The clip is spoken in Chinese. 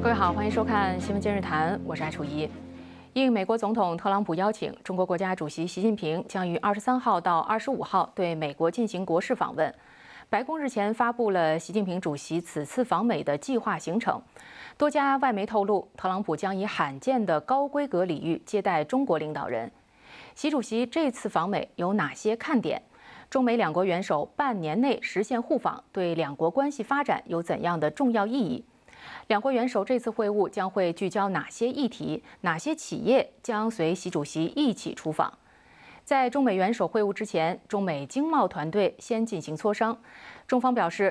各位好，欢迎收看《新闻今日谈》，我是艾楚怡。应美国总统特朗普邀请，中国国家主席习近平将于23号到25号对美国进行国事访问。白宫日前发布了习近平主席此次访美的计划行程。多家外媒透露，特朗普将以罕见的高规格礼遇接待中国领导人。习主席这次访美有哪些看点？中美两国元首半年内实现互访，对两国关系发展有怎样的重要意义？两国元首这次会晤将会聚焦哪些议题？哪些企业将随习主席一起出访？在中美元首会晤之前，中美经贸团队先进行磋商。中方表示，